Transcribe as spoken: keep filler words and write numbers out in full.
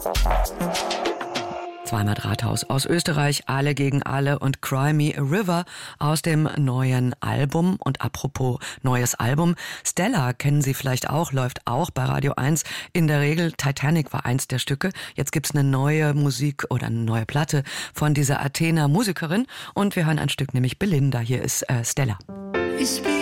Zweimal Drahthaus aus Österreich, Alle gegen Alle und Cry Me a River aus dem neuen Album. Und apropos neues Album, Stella kennen Sie vielleicht auch, läuft auch bei Radio eins. In der Regel, Titanic war eins der Stücke. Jetzt gibt's eine neue Musik oder eine neue Platte von dieser Athener Musikerin. Und wir hören ein Stück, nämlich Belinda. Hier ist äh, Stella. Ich